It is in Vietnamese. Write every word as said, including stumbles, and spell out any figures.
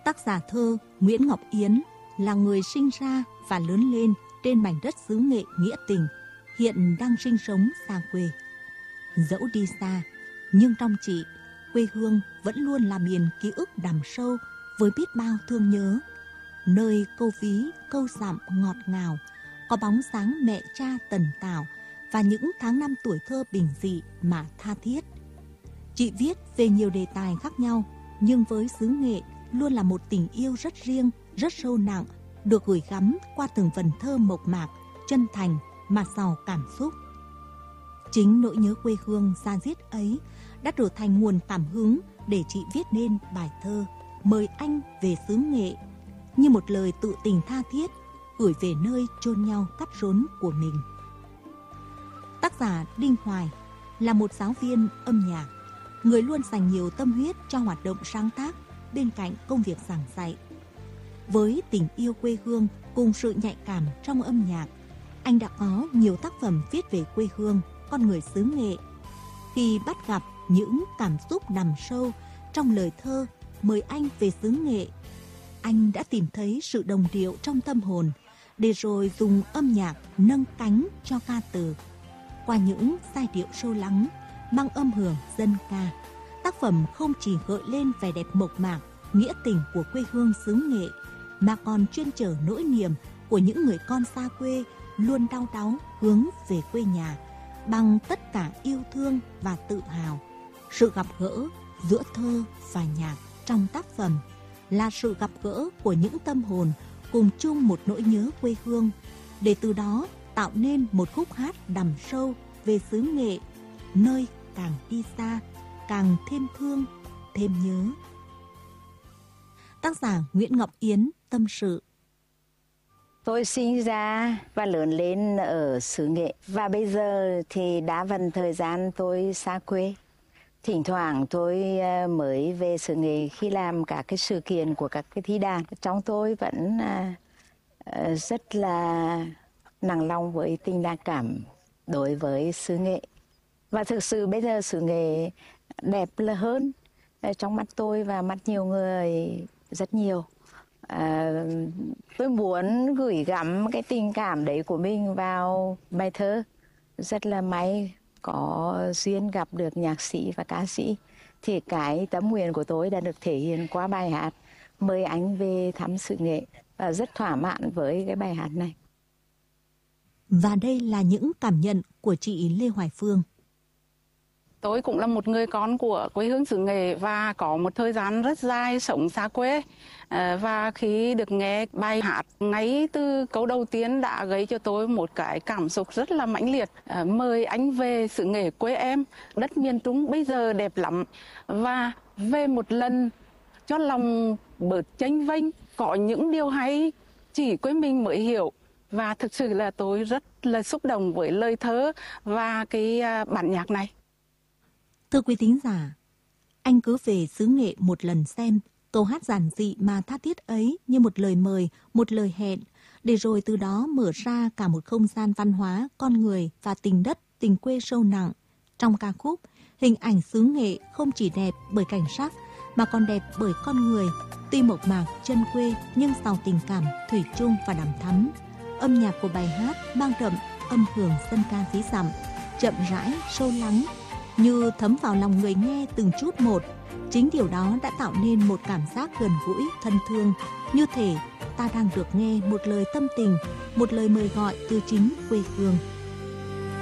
Tác giả thơ Nguyễn Ngọc Yến là người sinh ra và lớn lên trên mảnh đất xứ Nghệ nghĩa tình, hiện đang sinh sống xa quê. Dẫu đi xa, nhưng trong chị, quê hương vẫn luôn là miền ký ức đằm sâu với biết bao thương nhớ. Nơi câu ví, câu dặm ngọt ngào, có bóng dáng mẹ cha tần tảo và những tháng năm tuổi thơ bình dị mà tha thiết. Chị viết về nhiều đề tài khác nhau, nhưng với xứ Nghệ luôn là một tình yêu rất riêng, rất sâu nặng, được gửi gắm qua từng vần thơ mộc mạc, chân thành mà giàu cảm xúc. Chính nỗi nhớ quê hương da diết ấy đã trở thành nguồn cảm hứng để chị viết nên bài thơ Mời anh về xứ Nghệ, như một lời tự tình tha thiết gửi về nơi chôn nhau cắt rốn của mình. Tác giả Đinh Hoài là một giáo viên âm nhạc, người luôn dành nhiều tâm huyết cho hoạt động sáng tác bên cạnh công việc giảng dạy. Với tình yêu quê hương cùng sự nhạy cảm trong âm nhạc, anh đã có nhiều tác phẩm viết về quê hương, con người xứ Nghệ. Khi bắt gặp những cảm xúc nằm sâu trong lời thơ Mời anh về xứ Nghệ, anh đã tìm thấy sự đồng điệu trong tâm hồn, để rồi dùng âm nhạc nâng cánh cho ca từ. Qua những giai điệu sâu lắng, mang âm hưởng dân ca, tác phẩm không chỉ gợi lên vẻ đẹp mộc mạc, nghĩa tình của quê hương xứ Nghệ, mà còn chuyên chở nỗi niềm của những người con xa quê luôn đau đáu hướng về quê nhà bằng tất cả yêu thương và tự hào. Sự gặp gỡ giữa thơ và nhạc trong tác phẩm là sự gặp gỡ của những tâm hồn cùng chung một nỗi nhớ quê hương, để từ đó tạo nên một khúc hát đằm sâu về xứ Nghệ, nơi càng đi xa càng thêm thương, thêm nhớ. Tác giả Nguyễn Ngọc Yến tâm sự: Tôi sinh ra và lớn lên ở xứ Nghệ, và bây giờ thì đa phần thời gian tôi xa quê. Thỉnh thoảng tôi mới về xứ Nghệ khi làm các cái sự kiện của các cái thi đàn. Trong tôi vẫn rất là nặng lòng với tình đa cảm đối với xứ Nghệ. Và thực sự bây giờ xứ Nghệ đẹp là hơn trong mắt tôi và mắt nhiều người rất nhiều. À, tôi muốn gửi gắm cái tình cảm đấy của mình vào bài thơ. Rất là may có duyên gặp được nhạc sĩ và ca sĩ, thì cái tấm nguyện của tôi đã được thể hiện qua bài hát Mời anh về thăm xứ Nghệ, và rất thỏa mãn với cái bài hát này. Và đây là những cảm nhận của chị Lê Hoài Phương. Tôi cũng là một người con của quê hương xứ Nghệ và có một thời gian rất dài sống xa quê. Và khi được nghe bài hát, ngay từ câu đầu tiên đã gây cho tôi một cái cảm xúc rất là mãnh liệt. Mời anh về xứ Nghệ quê em, đất miền Trung bây giờ đẹp lắm. Và về một lần cho lòng bớt chênh vênh, có những điều hay chỉ quê mình mới hiểu. Và thực sự là tôi rất là xúc động với lời thơ và cái bản nhạc này. Thưa quý thính giả, anh cứ về xứ Nghệ một lần xem, câu hát giản dị mà tha thiết ấy như một lời mời, một lời hẹn, để rồi từ đó mở ra cả một không gian văn hóa, con người và tình đất, tình quê sâu nặng. Trong ca khúc, hình ảnh xứ Nghệ không chỉ đẹp bởi cảnh sắc, mà còn đẹp bởi con người, tuy mộc mạc, chân quê nhưng giàu tình cảm, thủy chung và đằm thắm. Âm nhạc của bài hát mang đậm âm hưởng dân ca dí dặm, chậm rãi, sâu lắng, như thấm vào lòng người nghe từng chút một. Chính điều đó đã tạo nên một cảm giác gần gũi, thân thương, như thể ta đang được nghe một lời tâm tình, một lời mời gọi từ chính quê hương.